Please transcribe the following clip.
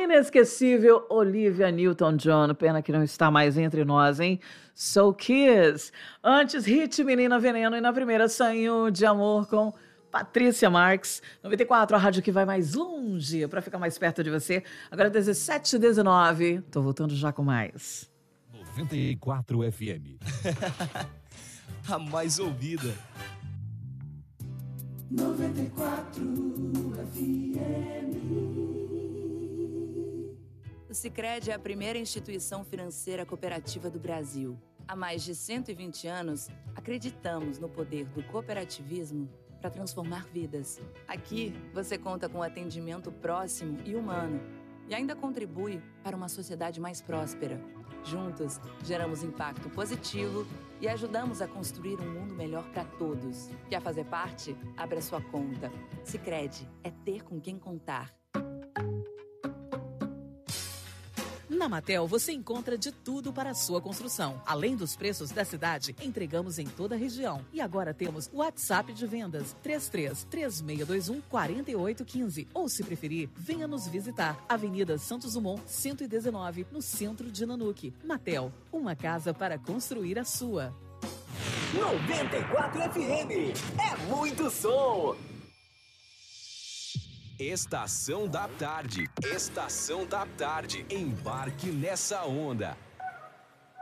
inesquecível Olivia Newton-John. Pena que não está mais entre nós, hein? So Kiss. Antes, Hit Menina Veneno. E na primeira, Sonho de Amor com Patrícia Marques. 94, a rádio que vai mais longe para ficar mais perto de você. Agora 17h19. Tô voltando já com mais. 94 FM. A mais ouvida. 94 FM. O Sicredi é a primeira instituição financeira cooperativa do Brasil. Há mais de 120 anos, acreditamos no poder do cooperativismo para transformar vidas. Aqui, você conta com atendimento próximo e humano e ainda contribui para uma sociedade mais próspera. Juntos, geramos impacto positivo e ajudamos a construir um mundo melhor para todos. Quer fazer parte? Abra sua conta. Sicredi é ter com quem contar. Na Matel, você encontra de tudo para a sua construção. Além dos preços da cidade, entregamos em toda a região. E agora temos o WhatsApp de vendas 33-3621-4815. Ou, se preferir, venha nos visitar. Avenida Santos Dumont, 119, no centro de Nanuque. Matel, uma casa para construir a sua. 94 FM, é muito som! Estação da Tarde. Estação da Tarde. Embarque nessa onda.